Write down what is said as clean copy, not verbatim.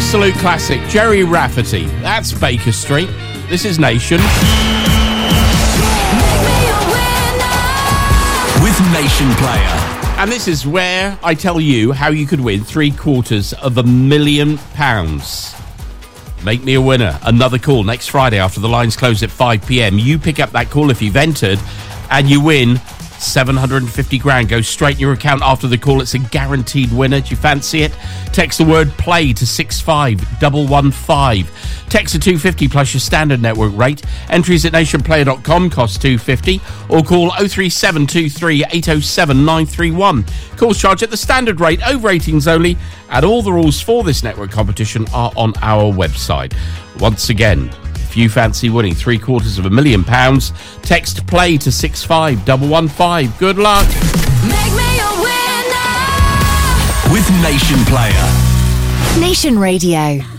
absolute classic. Jerry Rafferty. That's Baker Street. This is Nation. With Nation Player. And this is where I tell you how you could win £750,000. Make me a winner. Another call next Friday after the lines close at 5 p.m. You pick up that call if you've entered and you win 750 grand. Goes straight in your account after the call. It's a guaranteed winner. Do you fancy it? Text the word play to 65115. Text to 250 plus your standard network rate. Entries at nationplayer.com cost £2.50 or call 03723 807 931. Calls charged at the standard rate, over 18s only, and all the rules for this network competition are on our website. Once again, if you fancy winning £750,000, text play to 65115. Good luck. Make me a winner with Nation Player. Nation Radio.